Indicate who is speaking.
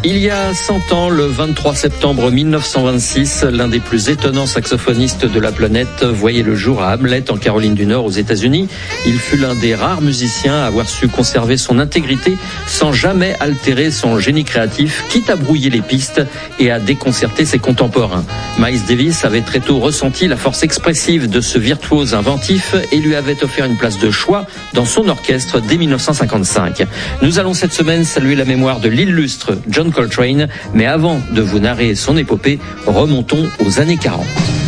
Speaker 1: Il y a 100 ans, le 23 septembre 1926, l'un des plus étonnants saxophonistes de la planète voyait le jour à Hamlet, en Caroline du Nord, aux États-Unis. Il fut l'un des rares musiciens à avoir su conserver son intégrité sans jamais altérer son génie créatif, quitte à brouiller les pistes et à déconcerter ses contemporains. Miles Davis avait très tôt ressenti la force expressive de ce virtuose inventif et lui avait offert une place de choix dans son orchestre dès 1955. Nous allons cette semaine saluer la mémoire de l'illustre John Coltrane, mais avant de vous narrer son épopée, remontons aux années 40.